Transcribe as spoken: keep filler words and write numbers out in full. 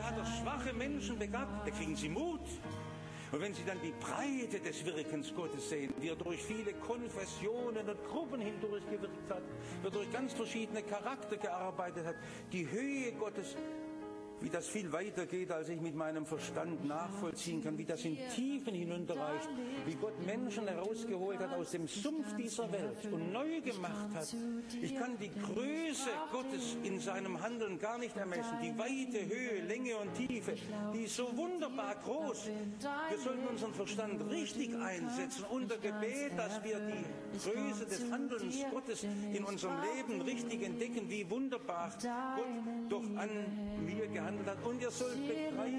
hat er schwache Menschen begabt, da kriegen sie Mut. Und wenn Sie dann die Breite des Wirkens Gottes sehen, wie er durch viele Konfessionen und Gruppen hindurch gewirkt hat, wie er durch ganz verschiedene Charakter gearbeitet hat, die Höhe Gottes, wie das viel weiter geht, als ich mit meinem Verstand nachvollziehen kann, wie das in Tiefen hinunterreicht, wie Gott Menschen herausgeholt hat aus dem Sumpf dieser Welt und neu gemacht hat. Ich kann die Größe Gottes in seinem Handeln gar nicht ermessen, die Weite, Höhe, Länge und Tiefe, die ist so wunderbar groß. Wir sollten unseren Verstand richtig einsetzen unter Gebet, dass wir die Größe des Handelns Gottes in unserem Leben richtig entdecken, wie wunderbar Gott doch an mir gehandelt hat. Und ihr sollt begreifen,